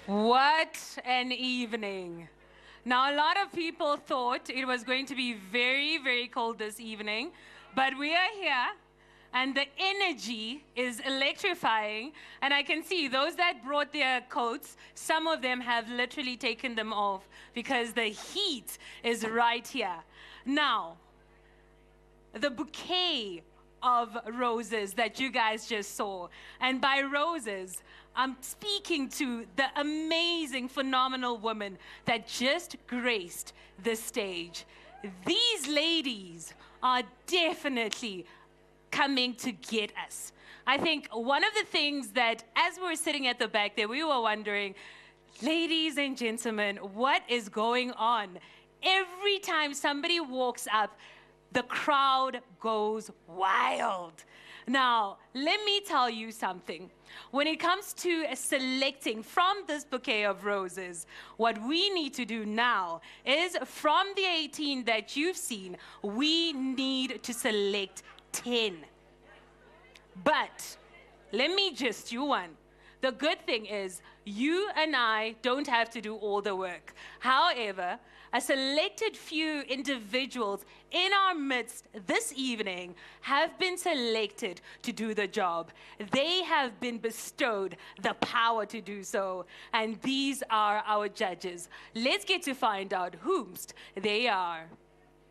What an evening. Now, a lot of people thought it was going to be very, very cold this evening, but we are here and the energy is electrifying. And I can see those that brought their coats, some of them have literally taken them off because the heat is right here. Now, the bouquet of roses that you guys just saw. And by roses, I'm speaking to the amazing, phenomenal woman that just graced the stage. These ladies are definitely coming to get us. I think one of the things that, as we were sitting at the back there, we were wondering, ladies and gentlemen, what is going on? Every time somebody walks up, the crowd goes wild. Now, let me tell you something. When it comes to selecting from this bouquet of roses, what we need to do now is from the 18 that you've seen, we need to select 10. But let me just you one. The good thing is you and I don't have to do all the work. However, a selected few individuals in our midst this evening have been selected to do the job. They have been bestowed the power to do so, and these are our judges. Let's get to find out whomst they are.